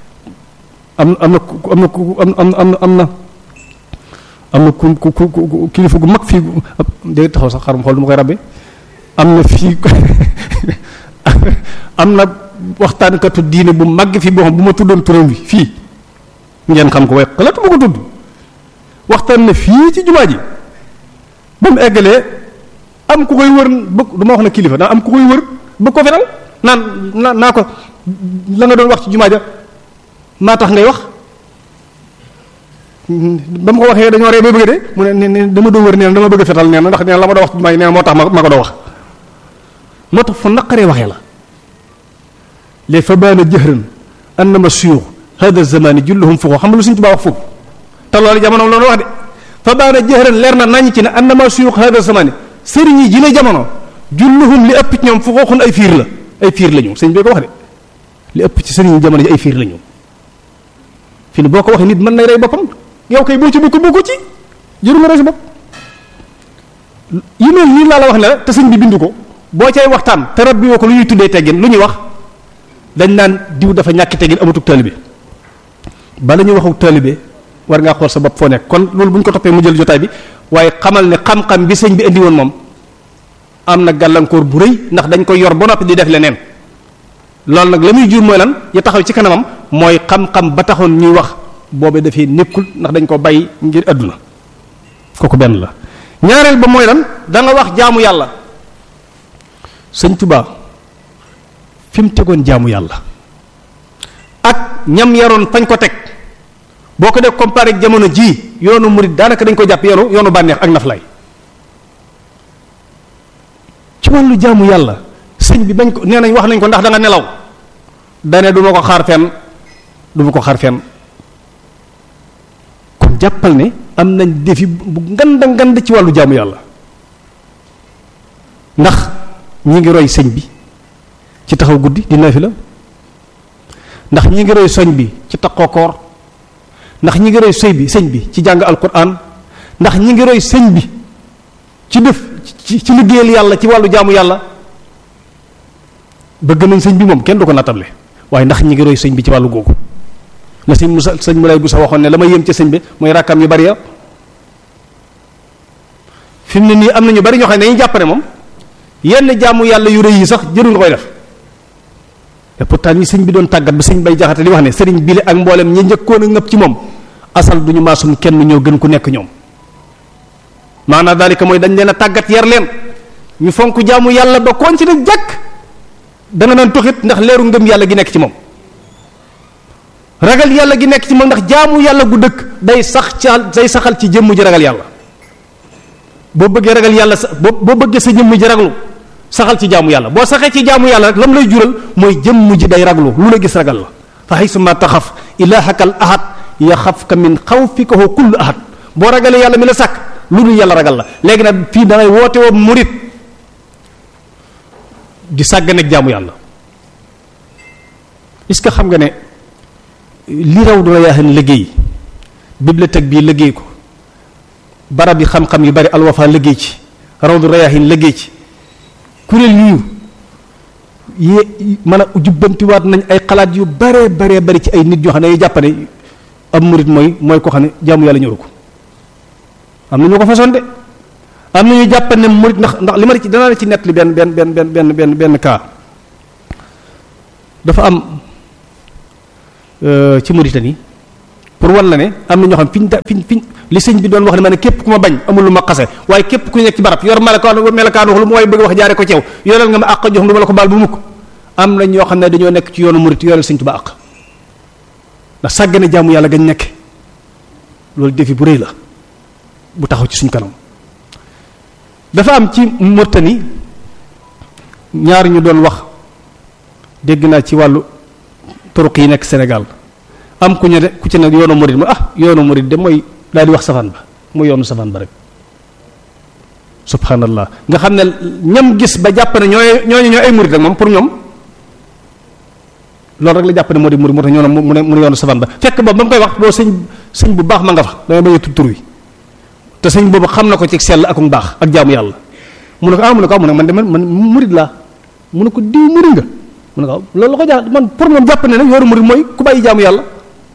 am na ku kilifa gu mag fii dégg taxaw sax xarum xool du ma koy rabbe am na fii am na waxtaankatu diine bu mag fii boo xam bu ma tuddoon turam bi fii ngeen xam ko waaye xalaatu ma ko tudd waxtaan na fii ci jumaa ji ba mu eggalee am ku koy wër bëgg du ma wax na kilifa daa am ku koy wër bëgg ko fetal naa ko la nga doon wax ci jumaa ja maa tax ngay wax ba ma ko waxee dañoo ree bay bëgg de mu ne dama doon wër nee na dama bëgg a fetal nee na ndax nee na la ma doon wax ci may nee na moo tax ma ko doo wax moo tax fu naqaree waxee la léegi fa baana jëhran annama suyuux hada zamani julluhum fuxoo xam nga lu Sëñ Tuubaa wax foofu te loolu jamono loolu wax de fa baana jëhran leer na nañ ci ne annama suyuux hada zamani sëriñ yi ji ne jamono julluhum li ëpp ci ñoom fuxooxun ay fiir la ñu sëñ bi ko wax de li ëpp ci sëriñ yi jamono ji ay fiir la ñu fii ni boo ko waxee nit mën nay rey boppam yow kay boo ci bokk ci jëru nga rey sa bopp yu mel nii laa la wax ne la te sëñ bi bind ko boo cay waxtaan te rab bi woo ko lu ñuy tuddee teggin lu ñuy wax dañ naan diw dafa ñàkk teggin amatuk taalibe bala ñuy waxuk taalibe war ngaa xool sa bopp foo nekk kon loolu bu ñu ko toppee mu jël jotaay bi waaye xamal ne xam-xam bi sëñ bi indi woon moom am na gàllankoor bu rëy ndax dañ koy yor ba noppi di def leneen loolu nag la muy jur mooy lan ya taxaw ci kanamam mooy xam-xam ba taxoon ñuy wax boobee dafay nekkul ndax dañ ko bàyyi ngir àdduna kooku benn la ñaareel ba mooy lan da nga wax jaamu yàlla Sëñ Tuubaa fi mu tegoon jaamu yàlla ak ñam yaroon fañ ko teg boo ko def comparé ak jamono ji yoonu murid daanaka dañ ko jàpp yoonu bànneex ak naflaay ci wàllu jaamu yàlla sëñ bi bañ ko nee nañ wax nañ ko ndax da nga nelaw dane du ma ko xaar fenn kon jàppal ne am nañ défi bu ngand ci wàllu jaamu yàlla ndax ñi ngi roy sëñ bi ci taxaw guddi di naafila ndax ñi ngi roy soñ bi ci taqoo koor ndax ñi ngi roy sëñ bi ci jàng alquran ndax ñi ngi roy sëñ bi ci def ci liggéeyal yàlla ci wàllu jaamu yàlla bëgg nañ sëñ bi moom kenn du ko nattable waaye ndax ñi ngi roy sëñ bi ci wàllu googu la sëñ Moulay Boussa waxoon ne la ma yéem ca sëñ bi mooy rakkam yu bari ya fi mu ne nii am na ñu bari ñoo xam ne dañuy jàpp ne moom yenn jaamu yàlla yu rëy yi sax jërul nga koy def et pourtant ñi sëñ bi doon tàggat ba sëñ bay jaxate li wax ne sëriñ bile ak mboolem ñi njëkkoon a ngëpp ci moom asal duñu maasum kenn ñoo gën ku nekk ñoom maanaam daalika mooy dañ leen a tàggat yar leen ñu fonk jaamu yàlla ba koon ci ne jàkk da nga naan tuxit ndax leeru ngëm yàlla gi nekk ci moom ragal yàlla gi nekk ci moom ndax jaamu yàlla gu dëkk day saxal ci jëmm ji ragal yàlla boo bëggee ragal yàlla boo bëggee sa jëmm ji raglu saxal ci jaamu yàlla boo saxee ci jaamu yàlla rek lam lay jural mooy jëmm ji day raglu lu la gis ragal la fa haysuma taxaf ilaahaka al ahad yaxafka min xawfika kullu ahad boo ragalee yàlla mi la sàkk lu dul yàlla ragal la léegi nag fii dangay woote woo murit di sàgganeeg jaamu yàlla est-ce que xam nga ne li raw du rayaaxin liggéey bibliothèque bii liggéey ko barab yi xam-xam yu bari alwafa liggéey ci raw du rayaaxin liggéey ci kuréel yu mën a jubbantiwaat nañ ay xalaat yu bare bari ci ay nit yoo xam ne dañuy jàpp ne ab murit mooy ko xam ne jaamu yàlla ñoru ko am na ñu ko façon de am na ñu jàpp ne murit ndax li ma ci danaa la ci nett li benn cas dafa am ci Mauritanie pour wan la ne am na ñoo xam fiñ li sëñ bi doon wax ne ma ne képp ku ma bañ amul lu ma xase waaye képp ku nekk ci barab yor melokaan wax lu mu waaye bëgg wax jaare ko ceew yoral nga ma àq jox du ma la ko baal bu mukk am na ñoo xam ne dañoo nekk ci yoonu murit yoral sëñ Tuubaa àq ndax sàggane jaamu yàlla gañ nekk loolu défi bu rëy la bu taxaw ci suñ kanam dafa am ci Mauritanie ñaar ñu doon wax dégg naa ci wàllu turuq yi nekk Sénégal am ku ci ne yoonu murid yoonu murid de mooy daal di wax safaan ba mooy yoonu safaan ba rek subhanallah nga xam ne ñam gis ba jàpp ne ñooñu ay murid rek moom pour ñoom loolu rek la jàpp ne moo di murid moo tax ñoo mu ne yoonu safaan ba fekk boobu ba mu koy wax boo sëñ bu baax ma nga fa damay bañ a tudd tur wi te sëñ boobu xam na ko ci sell ak mu baax ak jaamu yàlla mu ne ko mu ne man murid laa mu ne ko diw murid nga mu ne ko loolu la ko jaax man pour moom jàpp ne nag yoonu murid mooy ku bàyyi jaamu yàlla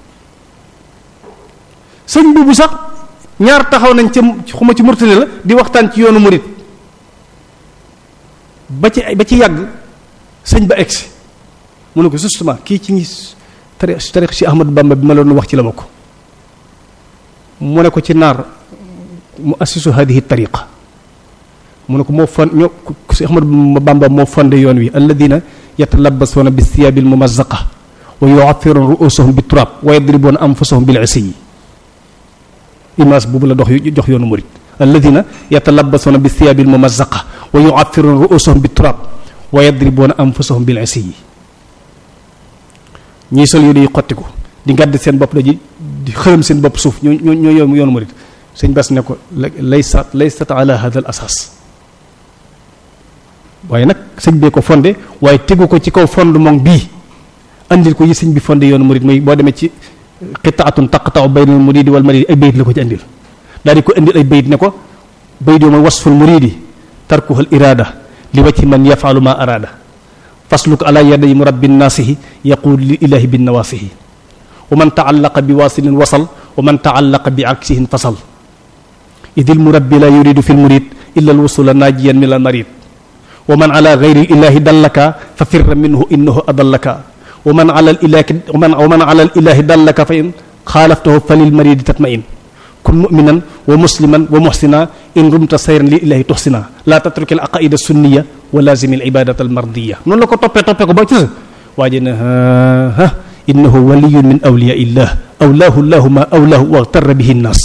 sëñ boobu sax ñaar taxaw nañ ci Mauritanie la di waxtaan ci yoonu murid ba ci yàgg sëñ ba egsi mu ne ko justement kii ci ñi tarix si Ahmadu Bamba bi ma la doon wax ci la bokk mu ne ko ci naar mu assisu hadihi tariqa mu ne ko moo fon ñoo si Ahmadu Bamba moo fondé yoon wi alladina yatalabasuuna bi thiyaabi almumazzaqa wa yu'affiruna ru'usahum bi turab wa yadribuna anfusahum bil isiyi image boobu la jox yoonu murid alladina yatalabasuuna bi thiyaabi almumazzaqa wa yu'affiruna ru'usahum bi turab wa yadribuna anfusahum bil isiyi ñii sol yooyu xotti ko di ngàdd seen bopp di xërëm seen bopp suuf ñoo yoonu murid sëñ Bass ne ko laysat ala hada al asas waaye nag sëñ bee ko fondé waaye tegu ko ci kaw fondement bii andil ko yi sëñ bi fondé yoonu murid mooy boo demee ci qitaatun taqta'u bayna al muridi wal maridi ay bayit la ko ci andil daal di ko andil ay bayit ne ko bayit yoo mooy wasful muridi tarkuhu al irada li wajhi man yafalu ma arada fasluk ala yaday murabbi nnaasihi yaqul li ilahi bin nawaasihi wa man taallaqa bi waasilin wasal wa man taallaqa bi aksihin fasal idil murabbi la yuridu fi lmurid illa alwusula naajiyan min almarid wa man ala gayri ilahi dallaka fa firra minhu innahu adallaka wa man ala ilahi dallaka fa in xaalaftahu fa lilmaridi tatma'in kun muminan wa musliman wa muhsina in rumta sayran li ilahi tuhsina la tatruk al aqaida sunniya wa lazim al ibadat al mardiya noonu la ko toppee ko ba ci waa ji ne innahu waliyun min awliya illah awlaahu llahu ma awlaahu waxtarra bihi nnaas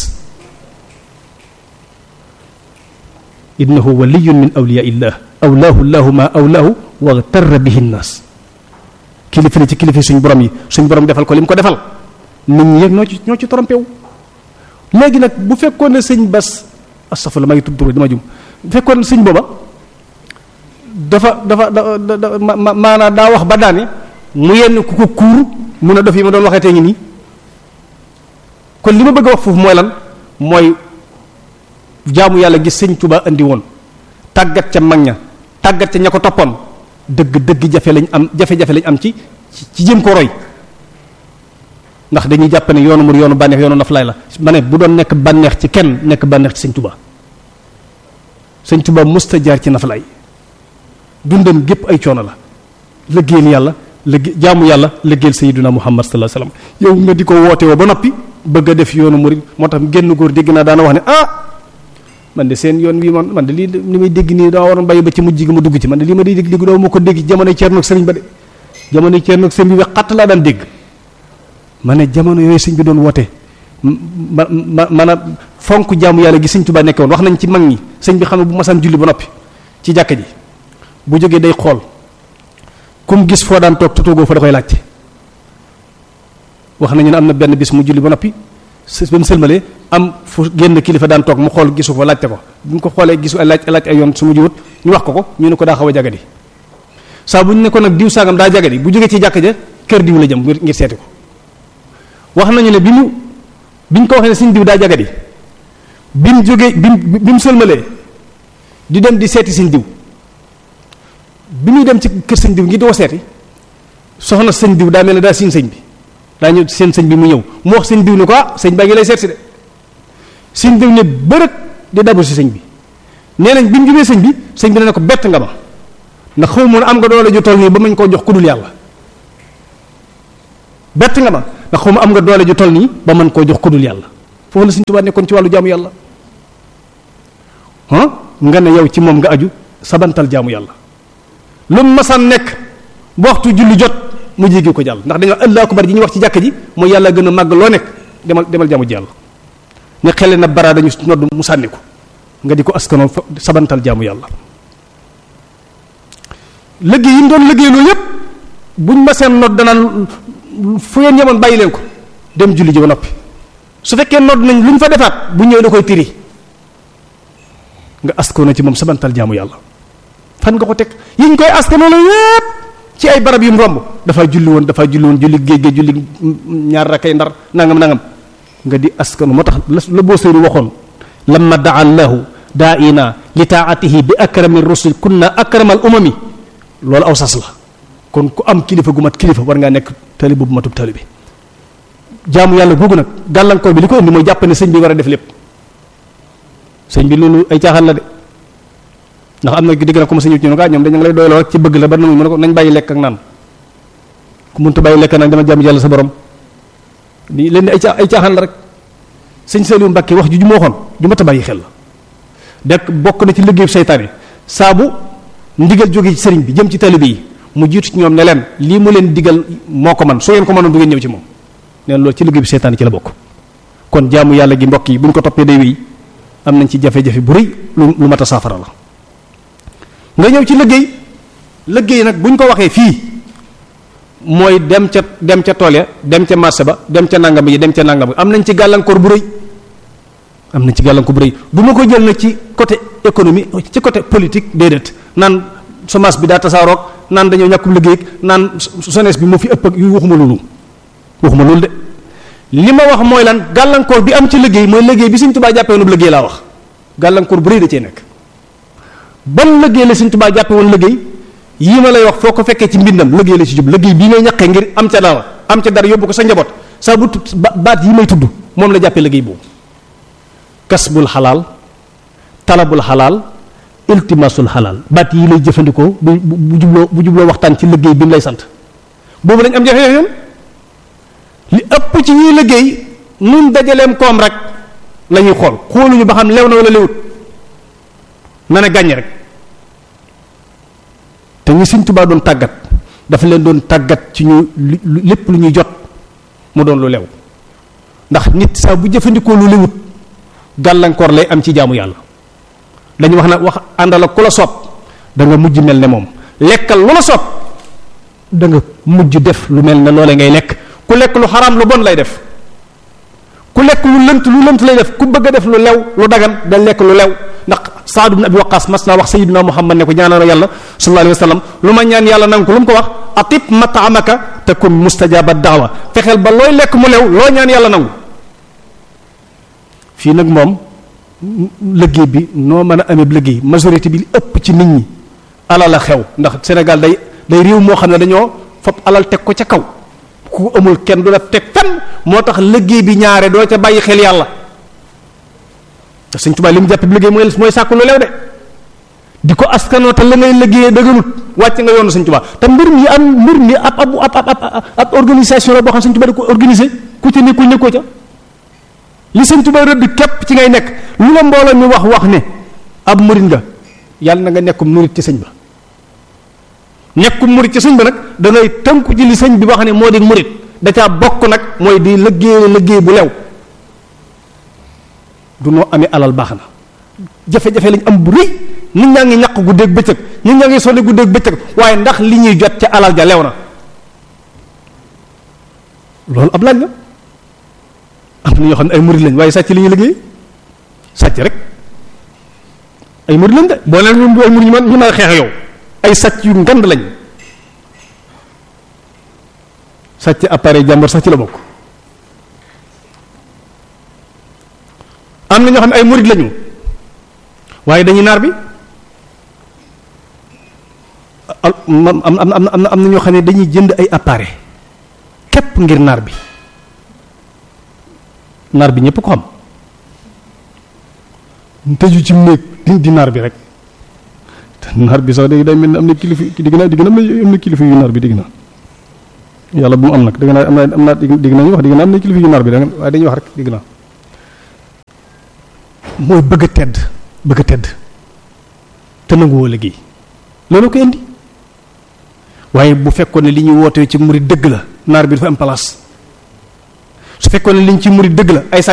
innahu waliyun min awliya illah awlaahu llahu ma awlaahu waxtarra bihi nnaas kilifa la ci kilifa suñ borom yi suñ borom defal ko li mu ko defal nit ñi yëg ñoo ci trompé wu léegi nag bu fekkoon ne sëñ Bas astafurlah maa ngi tudd tur dama jum bu fekkoon ne sëñ booba dafa maanaam daa wax ba daane mu yenn ku ko kuur mun a def yi ma doon waxee tey ngi nii kon li ma bëgg a wax foofu mooy lan mooy jaamu yàlla gi sëñ Tuubaa andi woon tàggat ca mag ña tàggat ca ña ko toppoon dëgg jafe-jafe lañ am ci jëm ko roy ndax dañuy jàpp ne yoonu mur yoonu bànneex yoonu naflaay la ma ne bu doon nekk bànneex ci kenn nekk bànneex ci sëñ Tuubaa musta jaar ci naflaay dundam gépp ay coono la liggéeyal yàlla jaamu yàlla liggéeyal sayyiduna Muhammad sallallahu alayhi wasallam yow nga di ko woote woo ba noppi bëgg a def yoonu murid moo tax génn góor dégg naa daana wax ne man de seen yoon wi man de lii li may dégg nii daa waroon bàyyi ba ci mujj gi ma dugg ci man de lii ma di dégg doo ma ko dégg jamonoy Ceerno ak sëriñ ba de jamonoy Ceerno ak sëriñ bi xatt laa daan dégg ma ne jamono yooyu sëñ bi doon woote maanaam fonk jaamu yàlla gi sëñ Tuubaa nekk woon wax nañ ci mag ñi sëñ bi xam ne bu masaan julli ba noppi ci jàkka ji bu jógee day xool kum gis foo daan toog te toogoo fa da koy laajte wax nañu ne am na benn bis mu julli ba noppi ba mu sëlmalee am fu génn kilifa daan toog mu xool gisu fa laajte ko bu ñu ko xoolee gisu ay laaj ay yoon su mu jiwut ñu wax ko ñu ne ko daa xaw a jagadi saa bu ñu ne ko nag diw sangam daa jagadi bu jógee ci jàkka ja kër diw la jëm ngir seeti ko wax nañu ne biñ ko waxee ne suñ diw daa jagadi bi mu jógee bi mu sëlmalee di dem di seeti suñ diw bi muy dem ci kër sëñ diw ngi doo seeti soxna sëñ diw daa mel ne daa siin sëñ bi daa ñëw seen sëñ bi mu ñëw mu wax sëñ diw ne ko sëñ baa ngi lay seet si de sëñ diw ne bërët di dabu si sëñ bi nee nañ bi mu jubee sëñ bi ne ko bett nga ma ndax xaw ma am nga doole ju toll nii ba mañ koo jox ku dul yàlla bett nga ma ndax xaw ma am nga doole ju toll nii ba mën koo jox ku dul yàlla foofu la sëñ Tuubaa nekkoon ci wàllu jaamu yàlla nga ne yow ci moom nga aju sabantal jaamu yàlla lu masaan nekk bu waxtu julli jot mu jéggi ko jàll ndax dañoo Allahu akbar ji ñuy wax ci jàkk ji mooy yàlla gën a màgg loo nekk demal jaamu ji yàlla ne xele na bara dañu nodd mu sànni ko nga di ko askanoo sabantal jaamu yàlla liggéey yi mu doon liggéey loolu yépp buñ ma seen nodd danaan fu ngeen yemoon bàyyi leen ko dem julli ji ba noppi su fekkee nodd nañ lu ñu fa defaat bu ñëwee da koy tiri nga askanoo ci moom sabantal jaamu yàlla fan nga ko teg yi ñu koy askanoo la yépp ci ay barab yu mu romb dafa julli woon julli géej géej julli ñaar rakay ndar nangam nga di askanu moo tax la boo sëri waxoon lamma daa allahu daa ina li taatihi bi akrami rusul kunna akramal umami loolu aw sas la kon ku am kilifa gu mat kilifa war ngaa nekk taalibe bu matub taalibe jaamu yàlla googu nag gàllankoor bi li ko indi mooy jàpp ne sëñ bi war a def lépp sëñ bi loolu ay caaxaan la de ndax am na dégg na comme sëñ bi ñoom dañu lay doyloo rek ci bëgg la ba nangu mu ne ko nañ bàyyi lekk ak naan ku mënta bàyyi lekk nag dama jaamu yàlla sa borom di leen ay caaxaan la rek sëñ Saliou Mbacke wax ju ma waxoon ju mat a bàyyi xel la dekk bokk na ci liggéeyu seytaane saabu ndigal jóge ci sëriñ bi jëm ci taalibe yi mu jiitu ci ñoom ne leen lii mu leen digal moo ko man soo ngeen ko mënoon du ngeen ñëw ci moom neen loolu ci liggéeyu seytaane ci la bokk kon jaamu yàlla gi mbokk yi bu ñu ko toppee day wéy am nañ ci jafe-jafe bu rëy lu mat a saafara la nga ñëw ci liggéey nag bu ñu ko waxee fii mooy dem ca tool ya dem ca marché ba dem ca nangam yi dem ca nangam am nañ ci gàllankoor bu rëy du ma ko jël nag ci côté économie ci côté politique déedéet naan semence bi daa tasaaroog naan dañoo ñàkkub liggéey naan jeunesse bi moo fi ëpp ak yu waxuma loolu de li ma wax mooy lan gàllankoor bi am ci liggéey mooy liggéey bi Sëñ Tuubaa jàppee woon liggéey laa wax gàllankoor bu rëy da cee nekk ban liggéey la Sëñ Tuubaa jàppee woon liggéey yii ma lay wax foo ko fekkee ci mbindam liggéey la ci jub liggéey bii ngay ñaqee ngir am ca dara yóbbu ko sa njaboot saa bu baat yi may tudd moom la jàppee liggéey boobu kasbul xalaal talabul xalaal iltimasul xalaal baat yi lay jëfandikoo bu jubloo waxtaan ci liggéey bi mu lay sant boobu lañ am jafe-jafe yoon li ëpp ci ñuy liggéey nun dajaleem koom rek la ñuy xooluñu ba xam lew na wala lewut na ne gàññ rek te ñi Sëñ Tuubaa doon tàggat dafa leen doon tàggat ci ñu lépp lu ñuy jot mu doon lu lew ndax nit saa bu jëfandikoo lu lewut gàllankoor lay am ci jaamu yàlla dañu wax àndal ak ku la soob da nga mujj mel ne moom lekkal lu la soob da nga mujj def lu mel ne loole ngay lekk ku lekk lu xaraam lu bon lay def ku ku lekk lu lënt lay def. ku bëgg a def lu lew lu dagan da lekk lu lew. ndax Saad ibn Abi Waqqas mas naa wax sayyidina Muhammad ne ko ñaanal yàlla sallallahu alayhi wa sallam lu ma ñaan yàlla nangu ko lu mu ko wax atib mat'amaka takun mustajaba da'wa fexeel ba looy lekk mu lew loo ñaan yàlla nangu. fii nag moom liggéey bi noo mën a amee liggéey majorité bi li ëpp ci nit ñi alal a xew ndax Sénégal day réew moo xam ne dañoo fab alal teg ko ca kaw ku amul kenn du la teg fenn moo tax liggéey bi ñaare doo ca bàyyi xel yàlla. te Sëñ Tuubaa li mu jàpp bi liggéey mooy sàkku lu lew de di ko askanoo te la ngay liggéeyee dëgganut wàcc nga yoonu Sëñ Tuubaa te mbir mi ab organisation la boo xam Sëñ Tuubaa da ko organiser ku ci nekkul nekkoo ca li Sëñ Tuubaa rëdd képp ci ngay nekk lu la mbooloo mi wax ne ab murit nga yàlla na nga nekkum murit ci sëñ ba nekkum murit ci sëñ ba nag da ngay tënku ci li sëñ bi wax ne moo di murit da caa bokk nag mooy di liggéey bu lew. du noo amee alal baax na jafe-jafe lañ am bu rëy nit ñaa ngi ñaq guddeeg bëccëg nit ñaa ngi sonne guddeeg bëccëg waaye ndax li ñuy jot ca alal ja lew na loolu ab laaj la. am na ñoo xam ne ay murid lañ waaye sàcc li ñuy liggéey sàcc rek ay murid lañ de boo leen ñun ay murid ñu mën a xeex yow ay sàcc yu ngand lañ sàcc appareil jàmbur sax ci la bokk. am na ñoo xam ne ay murid lañu waaye dañuy naar bi am na ñoo xam ne dañuy jënd ay appareil képp ngir naar bi ñëpp ko xam tëju ci néeg di naar bi rek te naar bi sax day mel ni am na kilifa digg naa am na kilifa yu naar bi digg naa yàlla bu mu am nag digg naa am na digg naa ñu wax digg naa am na kilifa yu naar bi waaye dañuy wax rek digg naa mooy bëgg a tedd te nanguwoo liggéey loolu ko indi waaye bu fekkoon ne li ñuy wootee ci murid dëgg la naar bi dafa am place su fekkoon ne liñ ci murid dëgg la ay